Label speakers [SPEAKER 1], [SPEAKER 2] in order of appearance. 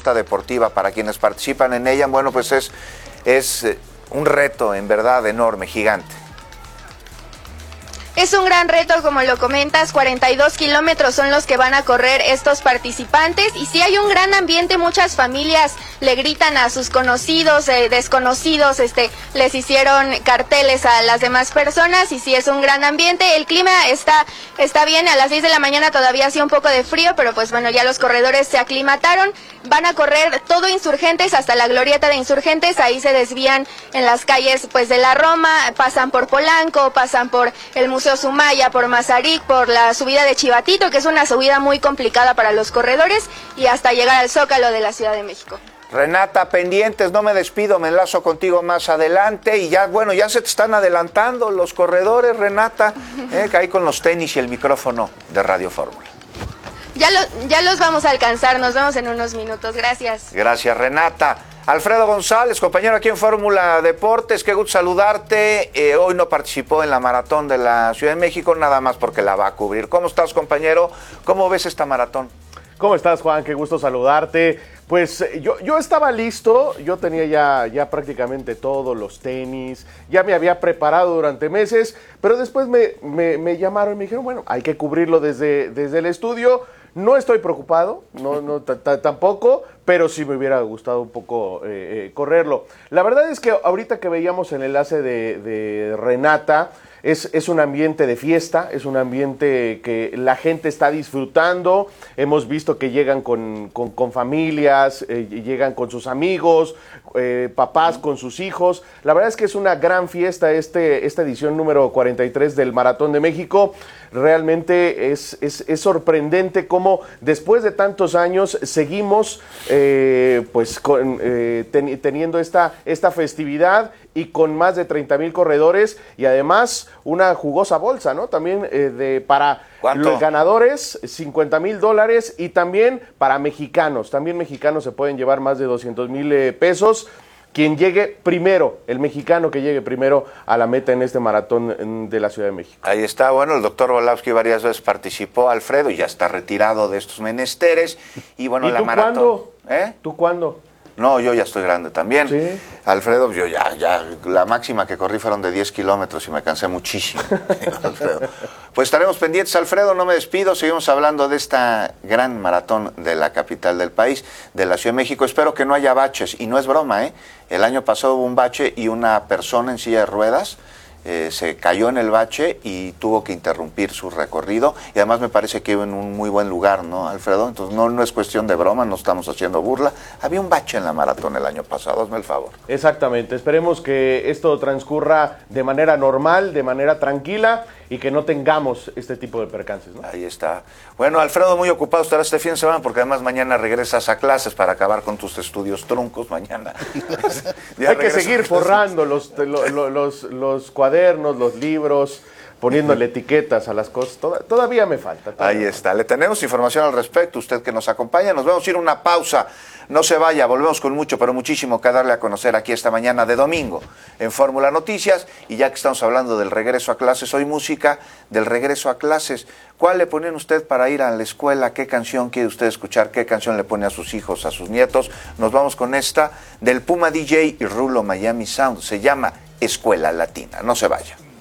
[SPEAKER 1] justa deportiva para quienes participan en ella, bueno, pues es un reto en verdad enorme, gigante.
[SPEAKER 2] Es un gran reto, como lo comentas, 42 kilómetros son los que van a correr estos participantes y sí hay un gran ambiente, muchas familias le gritan a sus conocidos, desconocidos, les hicieron carteles a las demás personas y sí es un gran ambiente. El clima está bien, a las 6 de la mañana todavía hacía un poco de frío, pero pues bueno, ya los corredores se aclimataron. Van a correr todo Insurgentes hasta la glorieta de Insurgentes, ahí se desvían en las calles pues de la Roma, pasan por Polanco, pasan por el Museo Sumaya, por Mazarik, por la subida de Chivatito, que es una subida muy complicada para los corredores, y hasta llegar al Zócalo de la Ciudad de México.
[SPEAKER 1] Renata, pendientes, no me despido, me enlazo contigo más adelante y ya, bueno, ya se te están adelantando los corredores, Renata, ahí con los tenis y el micrófono de Radio Fórmula.
[SPEAKER 2] Ya los vamos a alcanzar, nos vemos en unos minutos, gracias.
[SPEAKER 1] Gracias, Renata. Alfredo González, compañero aquí en Fórmula Deportes, qué gusto saludarte. Hoy no participó en la maratón de la Ciudad de México, nada más porque la va a cubrir. ¿Cómo estás, compañero? ¿Cómo ves esta maratón?
[SPEAKER 3] ¿Cómo estás, Juan? Qué gusto saludarte. Pues yo estaba listo, yo tenía ya prácticamente todos los tenis, ya me había preparado durante meses, pero después me llamaron y me dijeron, bueno, hay que cubrirlo desde el estudio. No estoy preocupado, tampoco, pero sí me hubiera gustado un poco correrlo. La verdad es que ahorita que veíamos el enlace de Renata, es un ambiente de fiesta, es un ambiente que la gente está disfrutando. Hemos visto que llegan con familias, llegan con sus amigos, papás con sus hijos. La verdad es que es una gran fiesta esta edición número 43 del Maratón de México. Realmente es sorprendente cómo después de tantos años seguimos teniendo esta festividad y con más de 30,000 corredores y además una jugosa bolsa, ¿no? También para
[SPEAKER 1] ¿cuánto?
[SPEAKER 3] Los ganadores, $50,000 y también para mexicanos. También mexicanos se pueden llevar más de 200,000 pesos. Quien llegue primero, el mexicano que llegue primero a la meta en este maratón de la Ciudad de México.
[SPEAKER 1] Ahí está, bueno, el doctor Volowski varias veces participó, Alfredo, y ya está retirado de estos menesteres. Y bueno, la maratón.
[SPEAKER 3] ¿Cuándo?
[SPEAKER 1] ¿Eh?
[SPEAKER 3] ¿Tú cuándo?
[SPEAKER 1] No, yo ya estoy grande también.
[SPEAKER 3] ¿Sí?
[SPEAKER 1] Alfredo, yo ya, la máxima que corrí fueron de 10 kilómetros y me cansé muchísimo. Alfredo. Pues estaremos pendientes, Alfredo, no me despido, seguimos hablando de esta gran maratón de la capital del país, de la Ciudad de México. Espero que no haya baches, y no es broma, ¿eh? El año pasado hubo un bache y una persona en silla de ruedas se cayó en el bache y tuvo que interrumpir su recorrido, y además me parece que iba en un muy buen lugar, ¿no, Alfredo? Entonces no es cuestión de broma, no estamos haciendo burla. Había un bache en la maratón el año pasado, hazme el favor.
[SPEAKER 3] Exactamente, esperemos que esto transcurra de manera normal, de manera tranquila y que no tengamos este tipo de percances, ¿no?
[SPEAKER 1] Ahí está. Bueno, Alfredo, muy ocupado estarás este fin de semana porque además mañana regresas a clases para acabar con tus estudios truncos mañana.
[SPEAKER 3] Hay que seguir forrando los cuadernos, los libros, poniéndole etiquetas a las cosas. Todavía me falta.
[SPEAKER 1] Ahí está. Le tenemos información al respecto. Usted que nos acompaña. Nos vamos a ir a una pausa. No se vaya. Volvemos con mucho, pero muchísimo que darle a conocer aquí esta mañana de domingo en Fórmula Noticias. Y ya que estamos hablando del regreso a clases, hoy música del regreso a clases. ¿Cuál le ponen usted para ir a la escuela? ¿Qué canción quiere usted escuchar? ¿Qué canción le pone a sus hijos, a sus nietos? Nos vamos con esta del Puma DJ y Rulo Miami Sound. Se llama Escuela Latina. No se vaya.